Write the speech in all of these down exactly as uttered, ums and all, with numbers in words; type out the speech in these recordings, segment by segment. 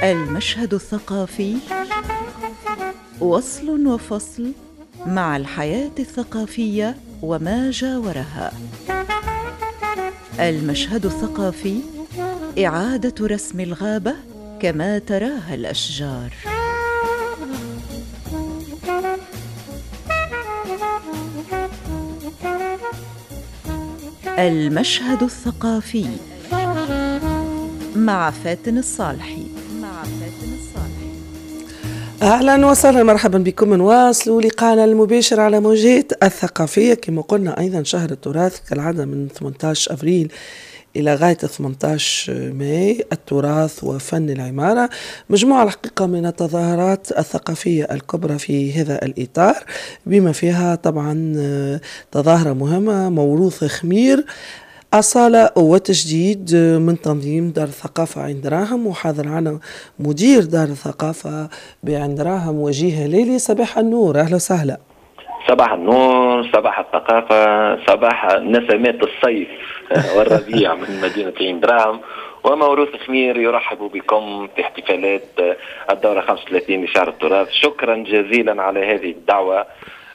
المشهد الثقافي وصل وفصل مع الحياة الثقافية وما جاورها. المشهد الثقافي إعادة رسم الغابة كما تراها الأشجار. المشهد الثقافي مع فاتن الصالحي. مع فاتن الصالحي. أهلا وسهلا، مرحبا بكم. نواصلوا لقاءنا المباشر على موجات الثقافية كما قلنا، أيضا شهر التراث كالعادة من ثمانية عشر أبريل إلى غاية ثمانية عشر ماي، التراث وفن العمارة، مجموعة الحقيقة من التظاهرات الثقافية الكبرى في هذا الإطار، بما فيها طبعا تظاهرة مهمة موروث خمير، أصالة وتجديد من تنظيم دار الثقافة عين دراهم، وحاضر معنا مدير دار الثقافة بعين دراهم وجيه ليلي. صباح النور، أهلا وسهلا. صباح النور، صباح الثقافة، صباح نسمات الصيف والربيع من مدينة عين دراهم وموروث خمير. يرحب بكم في احتفالات الدورة خمسة وثلاثين لشهر التراث. شكرا جزيلا على هذه الدعوة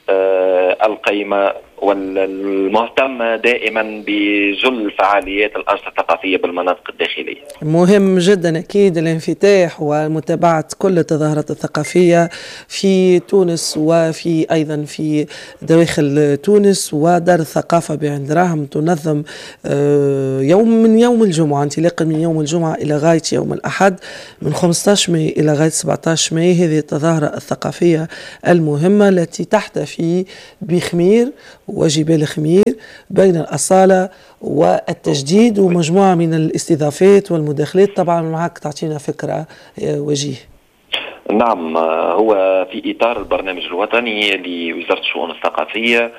القيمة والمهتمة دائما بجل فعاليات الأنشطة الثقافية بالمناطق الداخلية. مهم جدا أكيد الانفتاح ومتابعة كل التظاهرات الثقافية في تونس وفي أيضا في داخل تونس. ودار الثقافة بعين دراهم تنظم يوم من يوم الجمعة، انطلاقا من يوم الجمعة إلى غاية يوم الأحد من خمسة عشر ماي إلى غاية سبعة عشر ماي هذه التظاهرة الثقافية المهمة التي تحتفي بخمير وجبال خمير بين الأصالة والتجديد، ومجموعة من الاستضافات والمداخلات. طبعا معك تعطينا فكرة وجيه. نعم، هو في إطار البرنامج الوطني لوزارة الشؤون الثقافية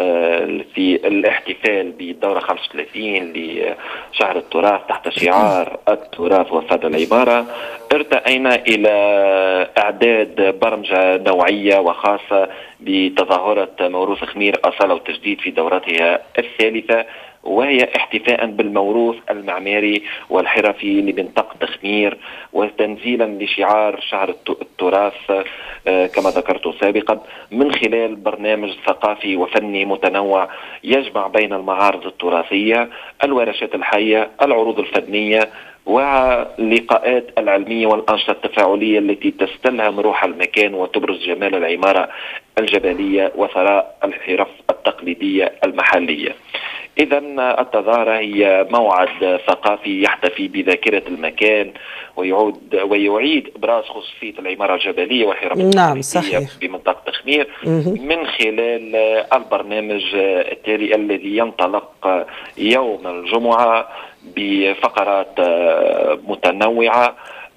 في الاحتفال بالدورة خمسة وثلاثين لشهر التراث تحت شعار التراث وفن العمارة، ارتأينا إلى إعداد برمجة نوعية وخاصة بتظاهرة موروث خمير أصالة وتجديد في دورتها الثالثة، وهي احتفاء بالموروث المعماري والحرفي لمنطقة خمير، وتنزيلا لشعار شهر التراث كما ذكرت سابقا، من خلال برنامج ثقافي وفني متنوع يجمع بين المعارض التراثية، الورشات الحية، العروض الفنية، واللقاءات العلمية والأنشطة التفاعلية التي تستلهم روح المكان وتبرز جمال العمارة الجبلية وثراء الحرف التقليدية المحلية. إذا التظاهرة هي موعد ثقافي يحتفي بذاكرة المكان ويعود ويعيد إبراز خصوصية العمارة الجبلية والحرف نعم التقليدية بمنطقة خمير من خلال البرنامج التالي الذي ينطلق يوم الجمعة بفقرات متنوعة.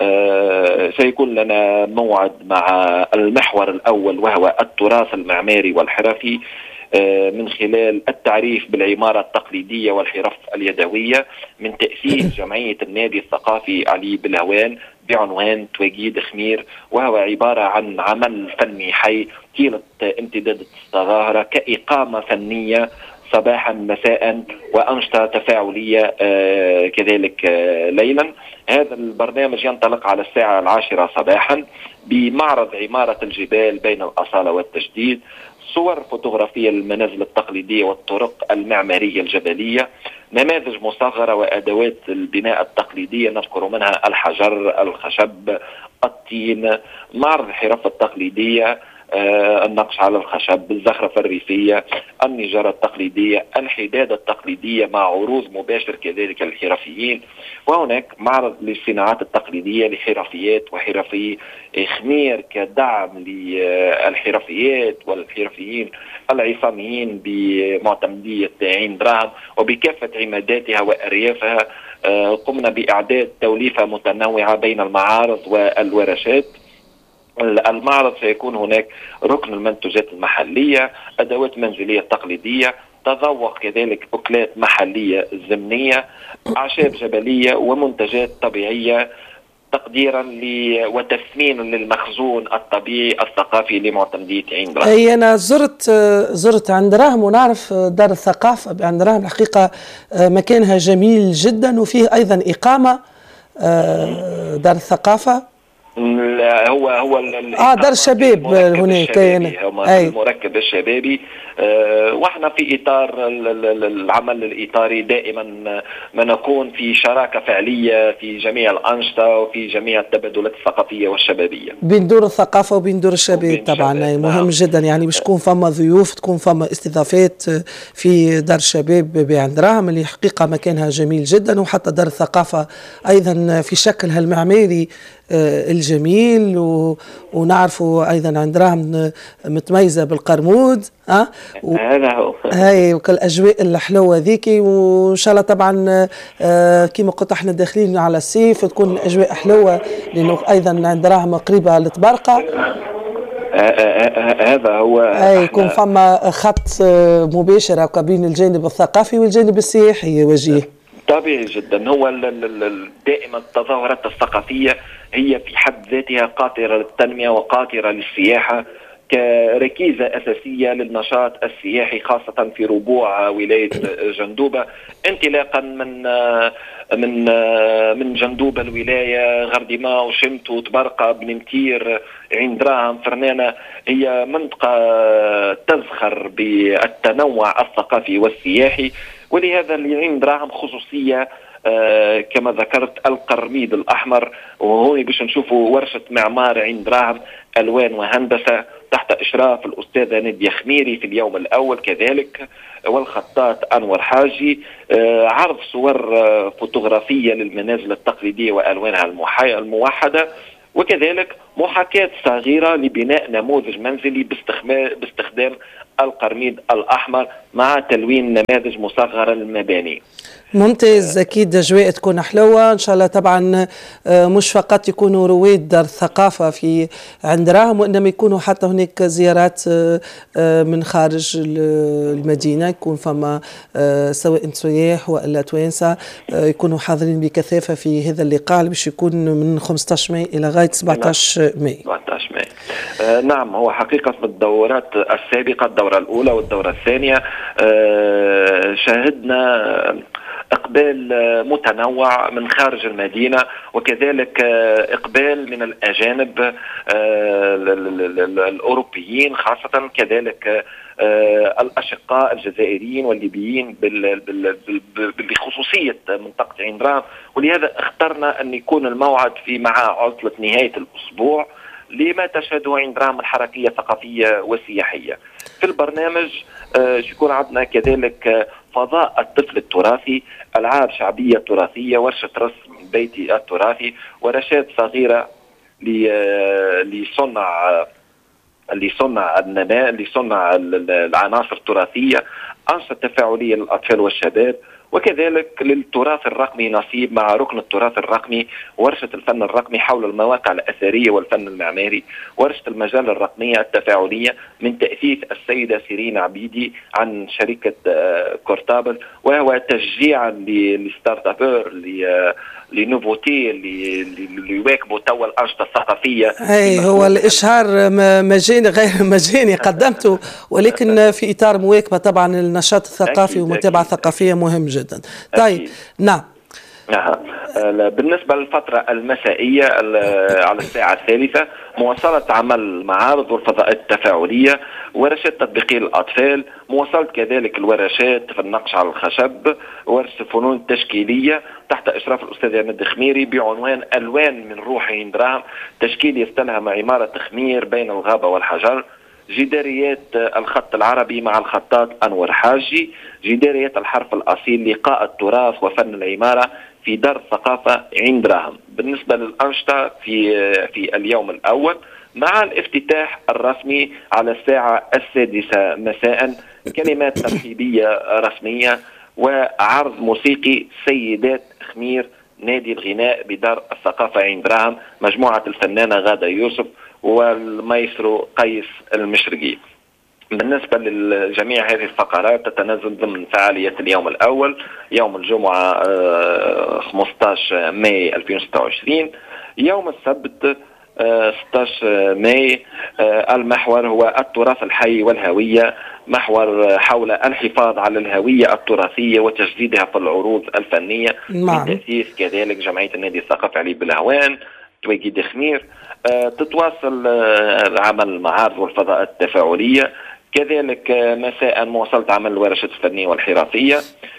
سيكون لنا موعد مع المحور الأول وهو التراث المعماري والحرفي من خلال التعريف بالعمارة التقليدية والحرف اليدوية من تأسيس جمعية النادي الثقافي علي بالهوان بعنوان تواجيد خمير، وهو عبارة عن عمل فني حي طيلة امتداد التظاهرة كإقامة فنية صباحا مساء وأنشطة تفاعلية آه كذلك آه ليلا. هذا البرنامج ينطلق على الساعة العاشرة صباحا بمعرض عمارة الجبال بين الأصالة والتجديد، صور فوتوغرافية للمنازل التقليدية والطرق المعمارية الجبلية، نماذج مصغرة وأدوات البناء التقليدية نذكر منها الحجر، الخشب، الطين، معرض الحرف التقليدية، آه النقش على الخشب، الزخرفة الريفية، النجارة التقليدية، الحدادة التقليدية مع عروض مباشر كذلك للحرفيين، وهناك معرض للصناعات التقليدية لحرفيات وحرفي خمير كدعم للحرفيات والحرفيين العصاميين بمعتمدية عين دراهم وبكافة عماداتها وأريافها. آه قمنا بإعداد توليفة متنوعة بين المعارض والورشات. المعرض سيكون هناك ركن المنتوجات المحلية، أدوات منزلية تقليدية، تذوق كذلك أكلات محلية زمنية، أعشاب جبلية ومنتجات طبيعية، تقديرا وتثمين للمخزون الطبيعي الثقافي لمعتمدية عين دراهم. أي أنا زرت زرت عين دراهم ونعرف دار الثقافة بعين دراهم الحقيقة مكانها جميل جدا، وفيه أيضا إقامة دار الثقافة هو هو اه دار الشباب هناك اي المركب الشبابي. آه واحنا في اطار العمل الاطاري دائما ما نكون في شراكه فعليه في جميع الانشطه وفي جميع التبادلات الثقافيه والشبابيه بين دور الثقافه وبين دور الشباب. طبعا مهم نعم. جدا يعني باش تكون فما ضيوف، تكون فما استضافات في دار الشباب بعند دراهم اللي حقيقه مكانها جميل جدا، وحتى دار الثقافه ايضا في شكلها المعماري الجميل، و... ونعرفوا ايضا عند دراهم متميزه بالقرمود. ها و... هذا هو هاي وكل الاجواء الحلوه ذيكي، وان شاء الله طبعا آه كما قلت احنا داخلين على الصيف تكون الاجواء حلوه، لانه ايضا عند دراهم قريبه للطبرقه. هذا هو اي يكون فما خط مباشر بين الجانب الثقافي والجانب السياحي وجيه. طبيعي جدا. هو دائما التظاهرات الثقافيه هي في حد ذاتها قاطره للتنميه وقاطره للسياحه كركيزه اساسيه للنشاط السياحي، خاصه في ربوع ولايه جندوبه، انطلاقا من من من جندوبه الولايه غرديما وشمت وطبرقه بن متير عين دراهم فرنانه. هي منطقه تزخر بالتنوع الثقافي والسياحي، ولهذا اللي عين دراهم خصوصيه آه كما ذكرت القرميد الأحمر. وهون باش نشوفوا ورشة معمار عين دراهم ألوان وهندسة تحت إشراف الأستاذة نادية خميري في اليوم الأول كذلك، والخطاط أنور حاجي. آه عرض صور آه فوتوغرافية للمنازل التقليدية وألوانها الموحدة، وكذلك محاكاة صغيرة لبناء نموذج منزلي باستخدام القرميد الأحمر مع تلوين نماذج مصغرة للمباني. ممتاز. أكيد أجواء تكون حلوة إن شاء الله. طبعا مش فقط يكونوا رواد دار الثقافة في عند راهم، وإنما يكونوا حتى هناك زيارات من خارج المدينة، يكون فما سواء سياح وإلا توانسة يكونوا حاضرين بكثافة في هذا اللقاء اللي باش يكون من خمسة عشر ماي إلى غاية سبعة عشر ماي. سبعة عشر ماي. آه نعم. هو حقيقة في الدورات السابقة الدورة الأولى والدورة الثانية آه شاهدنا إقبال متنوع من خارج المدينة، وكذلك إقبال من الأجانب الأوروبيين خاصة، كذلك الأشقاء الجزائريين والليبيين بخصوصية منطقة عين دراهم. ولهذا اخترنا أن يكون الموعد في مع عطلة نهاية الأسبوع لما تشهده عين دراهم الحركية الثقافية والسياحية. في البرنامج يكون عندنا كذلك فضاء الطفل التراثي، ألعاب شعبية تراثية، ورشة رسم بيتي التراثي، ورشات صغيرة لصنع لصنع النماء لصنع العناصر التراثية، أنشطة تفاعلية للأطفال والشباب، وكذلك للتراث الرقمي نصيب مع ركن التراث الرقمي، ورشة الفن الرقمي حول المواقع الأثرية والفن المعماري، ورشة المجال الرقمية التفاعلية من تأسيس السيدة سيرين عبيدي عن شركة كورتابل، وهو تشجيعا للستارت ابر لنوفوتي اللي يواكبوا توا الأنشطة الثقافية. أي هو الإشهار مجاني غير مجاني قدمته، ولكن في إطار مواكبة طبعا النشاط الثقافي ومتابعة ثقافية مهم جدا. طيب أكيد. نعم. بالنسبة للفترة المسائية على الساعة الثالثة مواصلة عمل المعارض والفضاءات التفاعلية، ورشات تطبيقية للأطفال، مواصلة كذلك الورشات في النقش على الخشب، ورشة فنون تشكيلية تحت إشراف الأستاذة نادية خميري بعنوان ألوان من روح عين دراهم، تشكيل يستلهم عمارة تخمير بين الغابة والحجر، جداريات الخط العربي مع الخطاط أنور حاجي، جداريات الحرف الأصيل، لقاء التراث وفن العمارة في دار الثقافة عين دراهم. بالنسبة للأنشطة في في اليوم الأول مع الافتتاح الرسمي على الساعة السادسة مساء، كلمات ترحيبية رسمية وعرض موسيقي سيدات خمير نادي الغناء بدار الثقافة عين دراهم، مجموعة الفنانة غادة يوسف والمايسترو قيس المشرقي. بالنسبة لجميع هذه الفقرات تتنزل ضمن فعالية اليوم الأول يوم الجمعة خمسة عشر ماي ألفين وستة وعشرين. يوم السبت ستة عشر ماي المحور هو التراث الحي والهوية، محور حول الحفاظ على الهوية التراثية وتجديدها في العروض الفنية، من تأسيس كذلك جمعية النادي الثقافي علي بالهوان. تواجد خمير. تتواصل عمل المعارض والفضاءات التفاعلية، كذلك مساء مواصلة عمل الورشات الفنية والحرفية.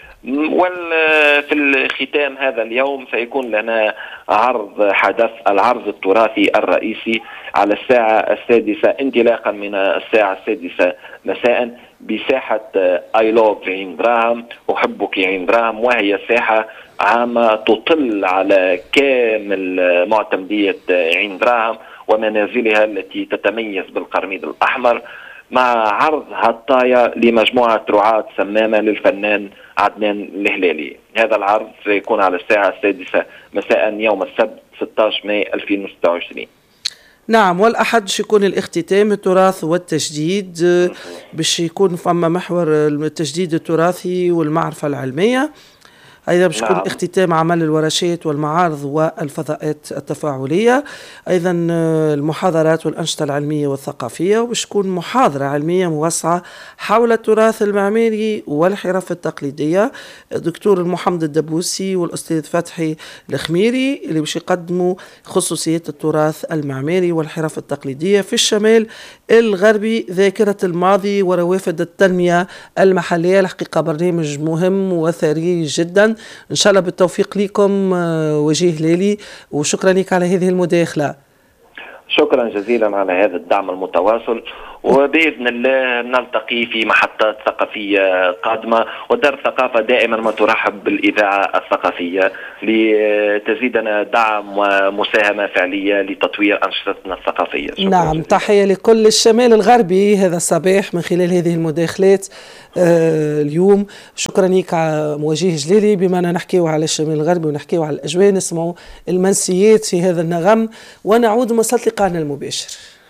وفي الختام هذا اليوم سيكون لنا عرض حدث العرض التراثي الرئيسي على الساعة السادسة انطلاقا من الساعة السادسة مساء بساحة I love عين دراهم، أحبك عين دراهم، وهي ساحة عامة تطل على كامل معتمدية عين دراهم ومنازلها التي تتميز بالقرميد الأحمر، مع عرض هطايا لمجموعة رعاة سمامة للفنان عدنان الهلالي. هذا العرض سيكون على الساعة السادسة مساء يوم السبت ستة عشر ماي ألفين وستة وعشرين. نعم، والأحد باش يكون الاختتام التراث والتجديد، باش يكون فما محور التجديد التراثي والمعرفة العلمية، أيضا باش يكون نعم. اختتام عمل الورشات والمعارض والفضاءات التفاعلية، أيضا المحاضرات والأنشطة العلمية والثقافية، وباش تكون محاضرة علمية موسعة حول التراث المعماري والحرف التقليدية. الدكتور محمد الدبوسي والأستاذ فتحي الخميري اللي باش يقدموا خصوصيات التراث المعماري والحرف التقليدية في الشمال الغربي، ذاكرة الماضي وروافد التنمية المحلية. الحقيقة برنامج مهم وثري جدا، إن شاء الله بالتوفيق لكم وجيه هلالي، وشكرا لك على هذه المداخلة. شكرا جزيلا على هذا الدعم المتواصل، وبإذن الله نلتقي في محطات ثقافية قادمة، ودار الثقافة دائما ما ترحب بالإذاعة الثقافية لتزيدنا دعم ومساهمة فعلية لتطوير أنشطتنا الثقافية. نعم جزيلا. تحية لكل الشمال الغربي هذا الصباح من خلال هذه المداخلات آه اليوم. شكرا لك وجيه جليلي. بما أننا نحكيو على الشمال الغربي ونحكيو على الأجواء، نسمعوا المنسيات في هذا النغم ونعود مواصلة لقاءنا المباشر.